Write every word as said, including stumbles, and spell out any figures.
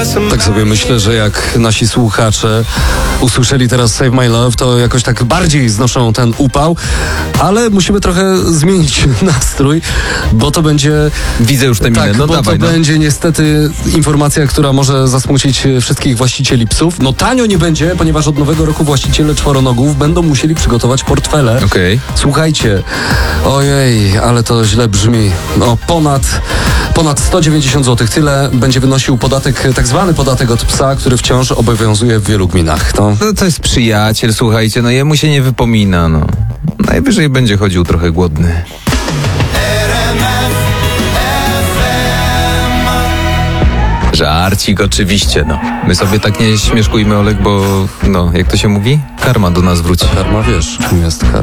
Tak sobie myślę, że jak nasi słuchacze usłyszeli teraz Save My Love, to jakoś tak bardziej znoszą ten upał, ale musimy trochę zmienić nastrój, bo to będzie... Widzę już te miny, tak, no bo dawaj. to no. będzie niestety informacja, która może zasmucić wszystkich właścicieli psów. No tanio nie będzie, ponieważ od nowego roku właściciele czworonogów będą musieli przygotować portfele. Okej. Słuchajcie, ojej, ale to źle brzmi. No ponad, ponad sto dziewięćdziesiąt złotych. Tyle będzie wynosił podatek, tak zwany podatek od psa, który wciąż obowiązuje w wielu gminach. No, No to jest przyjaciel, słuchajcie, no jemu się nie wypomina, no. Najwyżej będzie chodził trochę głodny. Żarcik oczywiście, no. My sobie tak nie śmieszkujmy, Olek, bo, no, jak to się mówi? Karma do nas wróci. karma, wiesz, czym jest karma.